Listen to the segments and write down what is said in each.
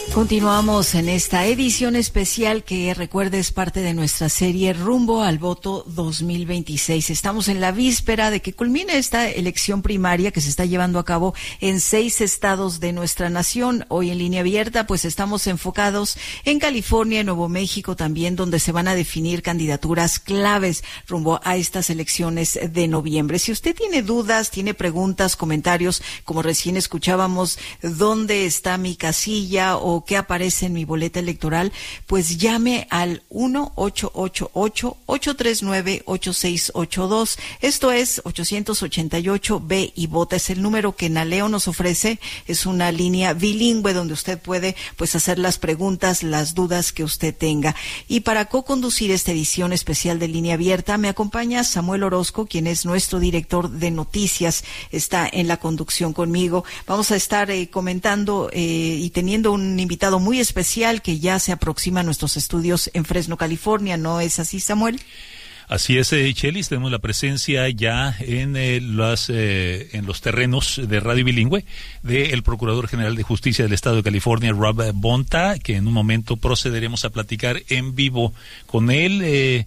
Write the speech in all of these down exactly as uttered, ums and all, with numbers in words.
Continuamos en esta edición especial que, recuerde, es parte de nuestra serie Rumbo al Voto dos mil veintiséis. Estamos en la víspera de que culmine esta elección primaria que se está llevando a cabo en seis estados de nuestra nación. Hoy en Línea Abierta, pues estamos enfocados en California y Nuevo México también, donde se van a definir candidaturas claves rumbo a estas elecciones de noviembre. Si usted tiene dudas, tiene preguntas, comentarios, como recién escuchábamos, ¿dónde está mi casilla o qué aparece en mi boleta electoral? Pues llame al uno ocho ocho ocho, ocho tres nueve, ocho seis ocho dos. Esto es ochocientos ochenta y ocho, ve y vota. Es el número que Naleo nos ofrece. Es una línea bilingüe donde usted puede pues hacer las preguntas, las dudas que usted tenga. Y para co-conducir esta edición especial de Línea Abierta me acompaña Samuel Orozco, quien es nuestro director de noticias. Está en la conducción conmigo. Vamos a estar eh, comentando eh, y teniendo un invitado muy especial que ya se aproxima a nuestros estudios en Fresno, California. ¿No es así, Samuel? Así es, eh, Chelis, tenemos la presencia ya en, eh, las, eh, en los terrenos de Radio Bilingüe del Procurador General de Justicia del Estado de California, Rob Bonta, que en un momento procederemos a platicar en vivo con él eh,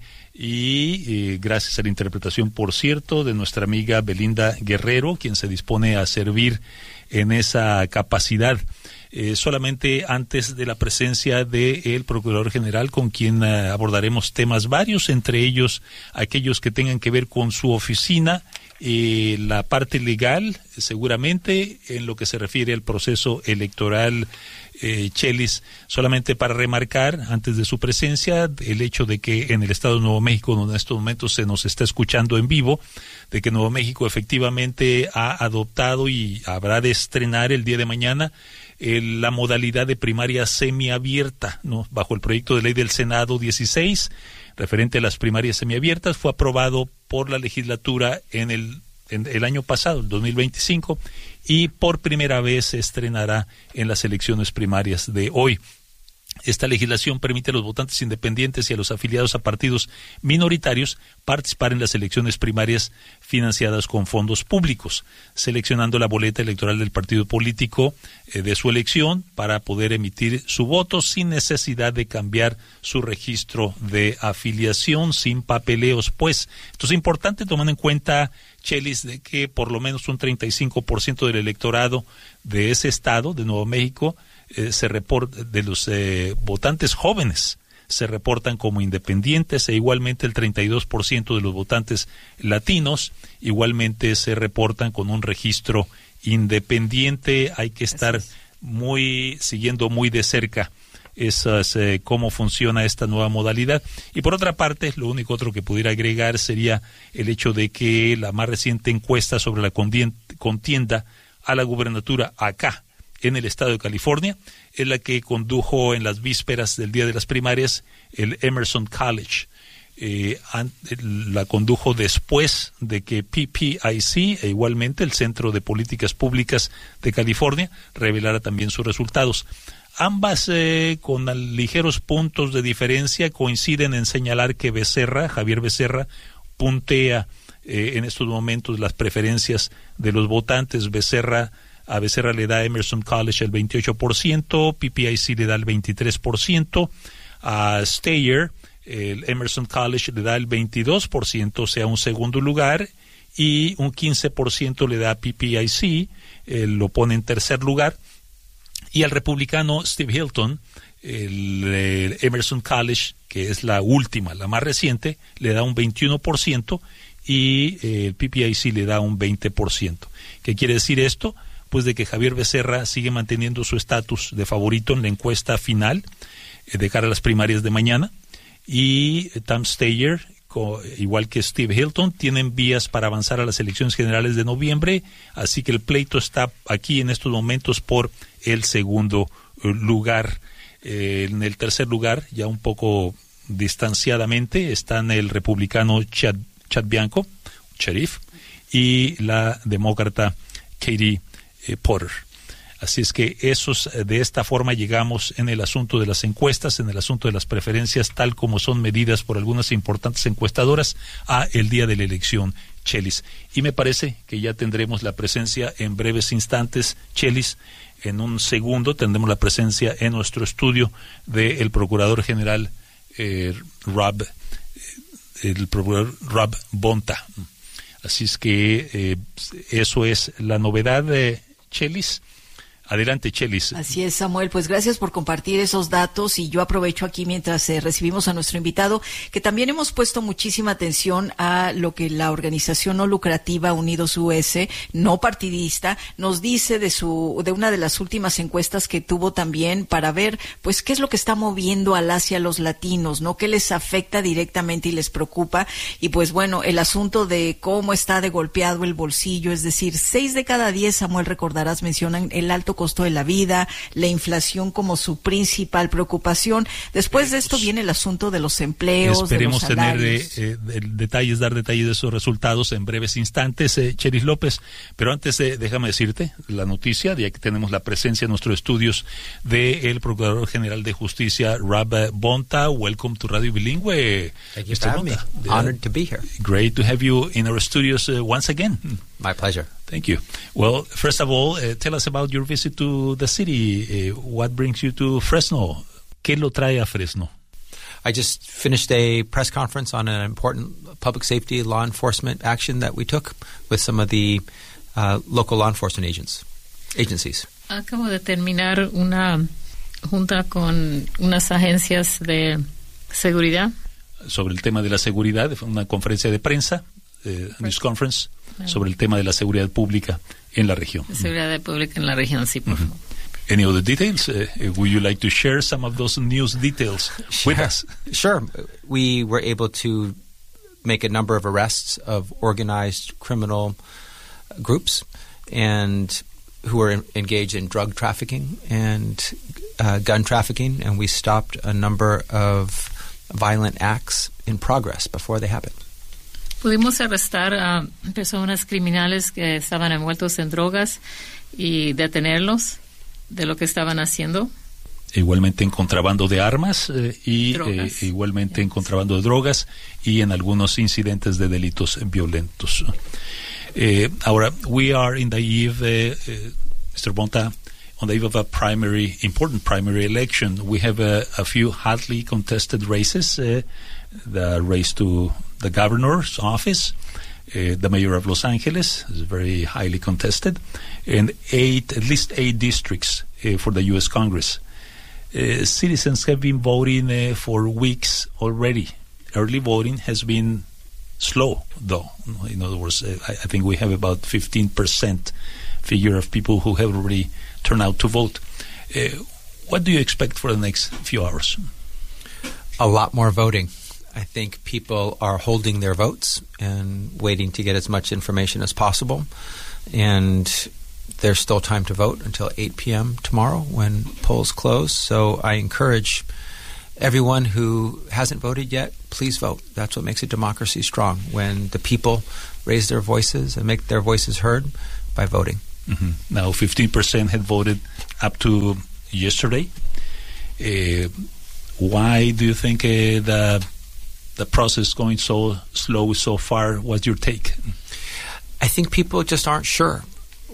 y eh, gracias a la interpretación, por cierto, de nuestra amiga Belinda Guerrero, quien se dispone a servir en esa capacidad. Eh, solamente antes de la presencia del Procurador General, con quien eh, abordaremos temas varios, entre ellos aquellos que tengan que ver con su oficina, eh, la parte legal, seguramente, en lo que se refiere al proceso electoral. Eh, Chelis, solamente para remarcar, antes de su presencia, el hecho de que en el estado de Nuevo México, donde en estos momentos se nos está escuchando en vivo, de que Nuevo México efectivamente ha adoptado y habrá de estrenar el día de mañana la modalidad de primaria semiabierta, ¿no? Bajo el proyecto de ley del Senado dieciséis, referente a las primarias semiabiertas, fue aprobado por la legislatura en el, en el año pasado, el dos mil veinticinco, y por primera vez se estrenará en las elecciones primarias de hoy. Esta legislación permite a los votantes independientes y a los afiliados a partidos minoritarios participar en las elecciones primarias financiadas con fondos públicos, seleccionando la boleta electoral del partido político eh, de su elección para poder emitir su voto sin necesidad de cambiar su registro de afiliación, sin papeleos, pues. Entonces es importante tomar en cuenta, Chelis, de que por lo menos un treinta y cinco por ciento del electorado de ese estado, de Nuevo México, Eh, se reporta, de los eh, votantes jóvenes se reportan como independientes, e igualmente el treinta y dos por ciento de los votantes latinos igualmente se reportan con un registro independiente. Hay que estar muy siguiendo muy de cerca esas eh, cómo funciona esta nueva modalidad. Y por otra parte, lo único otro que pudiera agregar sería el hecho de que la más reciente encuesta sobre la contienda a la gubernatura acá en el estado de California es la que condujo en las vísperas del día de las primarias el Emerson College. Eh, la condujo después de que P P I C e igualmente el Centro de Políticas Públicas de California revelara también sus resultados. Ambas eh, con ligeros puntos de diferencia coinciden en señalar que Becerra, Javier Becerra, puntea eh, en estos momentos las preferencias de los votantes. Becerra A Becerra le da a Emerson College el veintiocho por ciento, P P I C le da el veintitrés por ciento, a Steyer, el Emerson College le da el veintidós por ciento, o sea, un segundo lugar, y un quince por ciento le da a P P I C, eh, lo pone en tercer lugar, y al republicano Steve Hilton, el, el Emerson College, que es la última, la más reciente, le da un veintiuno por ciento, y eh, el P P I C le da un veinte por ciento. ¿Qué quiere decir esto? Pues de que Javier Becerra sigue manteniendo su estatus de favorito en la encuesta final eh, de cara a las primarias de mañana, y eh, Tom Steyer, co, igual que Steve Hilton, tienen vías para avanzar a las elecciones generales de noviembre, así que el pleito está aquí en estos momentos por el segundo eh, lugar. Eh, en el tercer lugar, ya un poco distanciadamente, están el republicano Chad, Chad Bianco, sheriff, y la demócrata Katie Eh, Porter. Así es que esos, de esta forma llegamos en el asunto de las encuestas, en el asunto de las preferencias, tal como son medidas por algunas importantes encuestadoras, a el día de la elección, Chelis. Y me parece que ya tendremos la presencia en breves instantes, Chelis, En un segundo tendremos la presencia en nuestro estudio del Procurador General eh, Rob, el Procurador Rob Bonta. Así es que eh, eso es la novedad de Chelis. Adelante, Chelis. Así es, Samuel. Pues gracias por compartir esos datos y yo aprovecho aquí mientras eh, recibimos a nuestro invitado que también hemos puesto muchísima atención a lo que la organización no lucrativa Unidos U S, no partidista, nos dice de su de una de las últimas encuestas que tuvo también para ver pues qué es lo que está moviendo al hacia los latinos, ¿no? Qué les afecta directamente y les preocupa. Y pues bueno, el asunto de cómo está de golpeado el bolsillo, es decir, seis de cada diez, Samuel, recordarás, mencionan el alto costo de la vida, la inflación como su principal preocupación. Después de esto viene el asunto de los empleos, Esperemos de los salarios. tener eh, eh, detalles, dar detalles de esos resultados en breves instantes, eh, Chelis López. Pero antes, eh, déjame decirte la noticia, ya que tenemos la presencia en nuestros estudios del Procurador General de Justicia, Rob Bonta. Welcome to Radio Bilingüe. Thank you for having me. Honored to be here. Great to have you in our studios uh, once again. My pleasure. Thank you. Well, first of all, uh, tell us about your visit to the city. Uh, what brings you to Fresno? ¿Qué lo trae a Fresno? I just finished a press conference on an important public safety law enforcement action that we took with some of the uh, local law enforcement agents, agencies. Acabo de terminar una junta con unas agencias de seguridad. Sobre el tema de la seguridad, fue una conferencia de prensa, eh, news conference, sobre el tema de la seguridad pública en la región. La seguridad pública en la región, sí, por favor. Any other details? Uh, would you like to share some of those news details sure. with us? Sure. We were able to make a number of arrests of organized criminal groups and who were in, engaged in drug trafficking and uh, gun trafficking, and we stopped a number of violent acts in progress before they happened. Pudimos arrestar a personas criminales que estaban envueltos en drogas y detenerlos de lo que estaban haciendo. Igualmente en contrabando de armas eh, y eh, igualmente yes. en contrabando de drogas y en algunos incidentes de delitos violentos. Eh, ahora, we are in the eve, uh, uh, Mister Bonta, on the eve of a primary, important primary election. We have a, a few hotly contested races, uh, the race to the governor's office, uh, the mayor of Los Angeles is very highly contested, and eight, at least eight districts uh, for the U S Congress. Uh, citizens have been voting uh, for weeks already. Early voting has been slow, though. In other words, uh, I, I think we have about fifteen percent figure of people who have already turned out to vote. Uh, what do you expect for the next few hours? A lot more voting. I think people are holding their votes and waiting to get as much information as possible. And there's still time to vote until eight p.m. tomorrow when polls close. So I encourage everyone who hasn't voted yet, please vote. That's what makes a democracy strong, when the people raise their voices and make their voices heard by voting. Mm-hmm. Now, fifteen percent had voted up to yesterday. Uh, why do you think uh, the the process going so slow so far? What's your take? I think people just aren't sure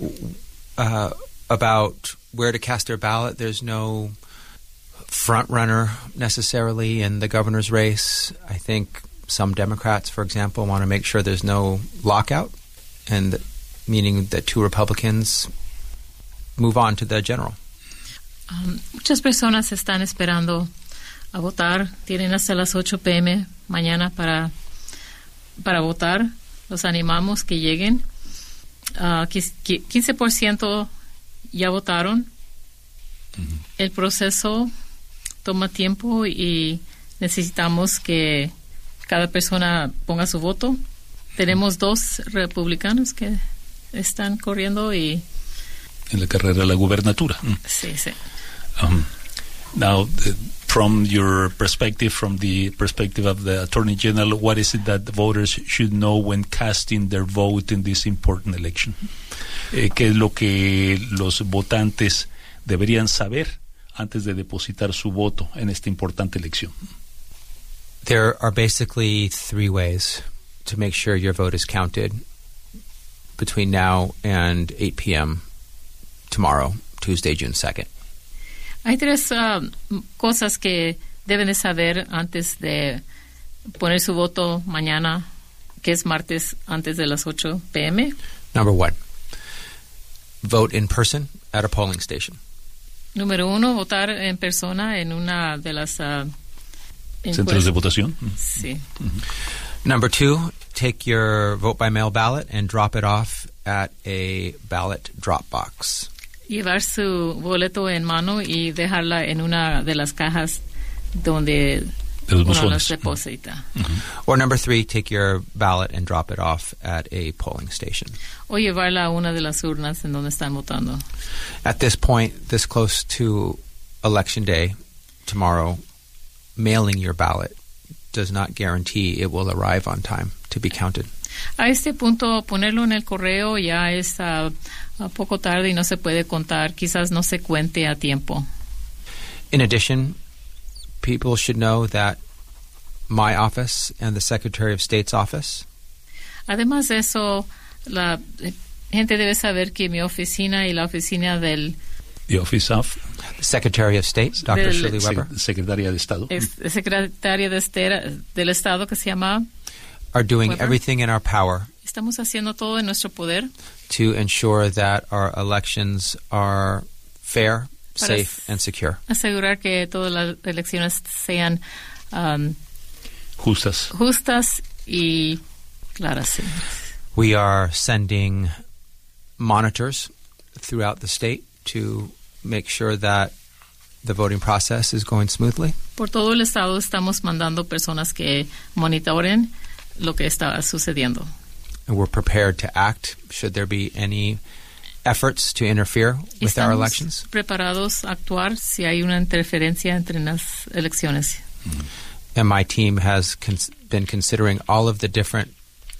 uh, about where to cast their ballot. There's no front runner necessarily in the governor's race. I think some Democrats, for example, want to make sure there's no lockout, and th- meaning that two Republicans move on to the general. Um, muchas personas están esperando a votar. Tienen hasta las ocho p.m. mañana para, para votar. Los animamos que lleguen. Uh, quince por ciento ya votaron. Mm-hmm. El proceso toma tiempo y necesitamos que cada persona ponga su voto. Mm-hmm. Tenemos dos republicanos que están corriendo y en la carrera de la gubernatura. Sí, sí. Um, now, uh, from your perspective, from the perspective of the Attorney General, what is it that the voters should know when casting their vote in this important election? Eh, ¿Qué es lo que los votantes deberían saber antes de depositar su voto en esta importante elección? There are basically three ways to make sure your vote is counted between now and eight p.m. tomorrow, Tuesday, June second. Hay tres uh, cosas que deben de saber antes de poner su voto mañana, que es martes, antes de las ocho p.m. Number one, vote in person at a polling station. Número uno, votar en persona en una de las uh, centros de votación. Sí. Mm-hmm. Number two, take your vote by mail ballot and drop it off at a ballot drop box. Llevar su boleto en mano y dejarla en una de las cajas donde de los uno buzones. las deposita. Mm-hmm. Or number three, take your ballot and drop it off at a polling station. O llevarla a una de las urnas en donde están votando. At this point, this close to Election Day, tomorrow, mailing your ballot does not guarantee it will arrive on time to be counted. A este punto, ponerlo en el correo ya es uh, uh, poco tarde y no se puede contar. Quizás no se cuente a tiempo. In addition, people should know that my office and the Secretary of State's office Además de eso, la eh, gente debe saber que mi oficina y la oficina del The Office of Secretary of State, Doctor Del- Shirley Weber, Sec- Secretaria de Estado. ex- secretaria de estera- del Estado, que se llama, are doing Weber. everything in our power estamos haciendo todo en nuestro poder to ensure that our elections are fair, Para safe, s- and secure. asegurar que todas las elecciones sean um, Justas. justas y claras. Sí. We are sending monitors throughout the state to make sure that the voting process is going smoothly. Por todo el estado estamos mandando personas que monitoren lo que está sucediendo. And we're prepared to act should there be any efforts to interfere with our Estamos elections. preparados a actuar si hay una interferencia entre las elecciones. And my team has cons- been considering all of the different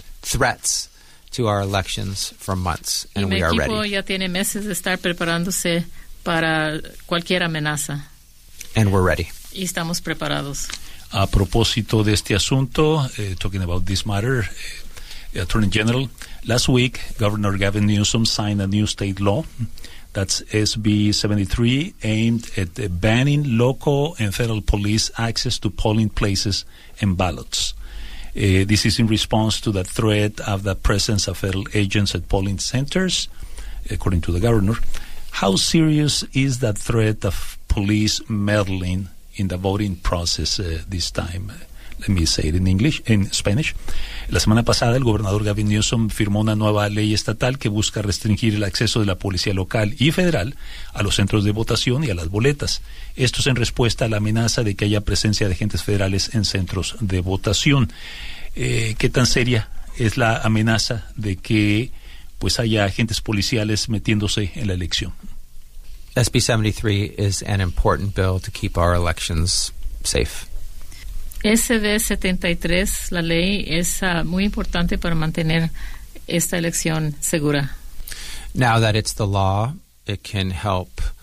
threats to our elections for months, Y and mi we are equipo ready. ya tiene meses de estar preparándose para cualquier amenaza And we're ready. y estamos preparados. A propósito de este asunto, uh, talking about this matter, uh, Attorney General, last week, Governor Gavin Newsom signed a new state law. That's S B seventy-three, aimed at uh, banning local and federal police access to polling places and ballots. Uh, this is in response to the threat of the presence of federal agents at polling centers, according to the governor. How serious is that threat of police meddling in the voting process uh, this time? Uh, let me say it in English, in Spanish. La semana pasada, el gobernador Gavin Newsom firmó una nueva ley estatal que busca restringir el acceso de la policía local y federal a los centros de votación y a las boletas. Esto es en respuesta a la amenaza de que haya presencia de agentes federales en centros de votación. Eh, ¿Qué tan seria es la amenaza de que pues haya agentes policiales metiéndose en la elección? S B seventy-three is an important bill to keep our elections safe. S B setenta y tres, la ley, es uh, muy importante para mantener esta elección segura. Now that it's the law, it can help